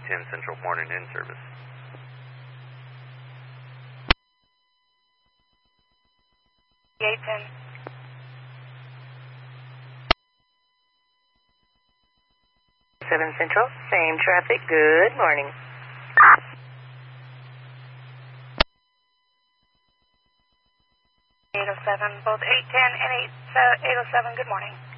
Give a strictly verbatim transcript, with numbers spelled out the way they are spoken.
ten Central morning in service. eight ten. seven Central, same traffic, good morning. eight oh seven, both eight ten and eight oh seven, good morning.